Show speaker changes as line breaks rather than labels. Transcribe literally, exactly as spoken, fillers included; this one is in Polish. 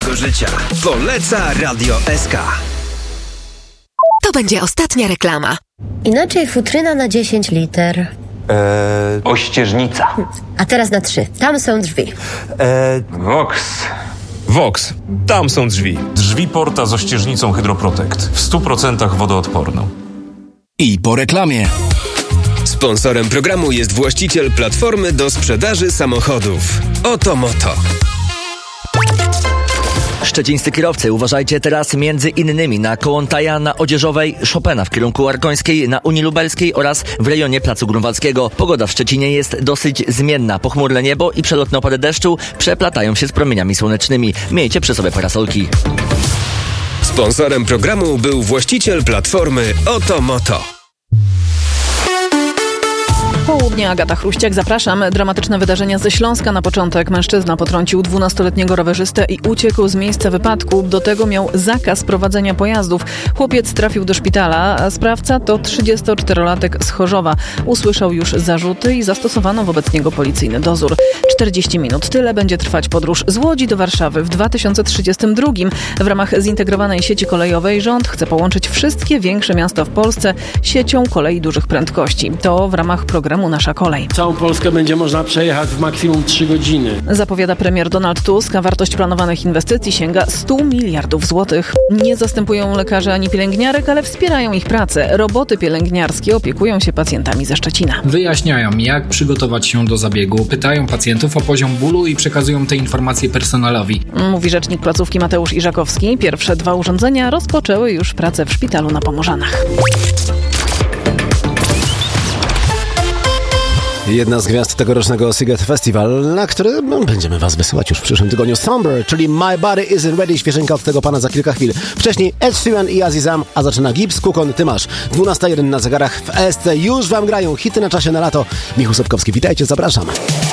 do życia. Poleca Radio S K.
To będzie ostatnia reklama.
Inaczej futryna na dziesięć liter.
Eee... Ościeżnica.
A teraz na trzy. Tam są drzwi.
Eee... Vox.
Vox. Tam są drzwi.
Drzwi Porta z ościeżnicą Hydroprotect. W stu procentach wodoodporną.
I po reklamie.
Sponsorem programu jest właściciel platformy do sprzedaży samochodów. Oto Moto.
Szczecińscy kierowcy, uważajcie teraz między innymi na Kołątaja, na Odzieżowej, Chopina w kierunku Arkońskiej, na Unii Lubelskiej oraz w rejonie Placu Grunwaldzkiego. Pogoda w Szczecinie jest dosyć zmienna. Pochmurne niebo i przelotne opady deszczu przeplatają się z promieniami słonecznymi. Miejcie przy sobie parasolki.
Sponsorem programu był właściciel platformy Oto Moto.
Południe, Agata Chruściak, zapraszam. Dramatyczne wydarzenia ze Śląska na początek. Mężczyzna potrącił dwunastoletniego rowerzystę i uciekł z miejsca wypadku. Do tego miał zakaz prowadzenia pojazdów. Chłopiec trafił do szpitala, a sprawca to trzydziestoczterolatek z Chorzowa. Usłyszał już zarzuty i zastosowano wobec niego policyjny dozór. czterdzieści minut. Tyle będzie trwać podróż z Łodzi do Warszawy w dwa tysiące trzydziestym drugim. W ramach zintegrowanej sieci kolejowej rząd chce połączyć wszystkie większe miasta w Polsce siecią kolei dużych prędkości. To w ramach programu Nasza Kolej.
Całą Polskę będzie można przejechać w maksimum trzy godziny.
Zapowiada premier Donald Tusk, a wartość planowanych inwestycji sięga stu miliardów złotych. Nie zastępują lekarzy ani pielęgniarek, ale wspierają ich pracę. Roboty pielęgniarskie opiekują się pacjentami ze Szczecina.
Wyjaśniają, jak przygotować się do zabiegu, pytają pacjentów o poziom bólu i przekazują te informacje personelowi.
Mówi rzecznik placówki Mateusz Iżakowski. Pierwsze dwa urządzenia rozpoczęły już pracę w szpitalu na Pomorzanach.
Jedna z gwiazd tegorocznego Sziget Festival, na który no, będziemy was wysyłać już w przyszłym tygodniu. Somber, czyli My Body Isn't Ready, świeżynka od tego pana za kilka chwil. Wcześniej Ed Sheeran i Azizam, a zaczyna Gibbs, Kukon, Ty masz. dwunasta jeden na zegarach w E S C. Już wam grają hity na czasie na lato. Michał Sobkowski, witajcie, zapraszam.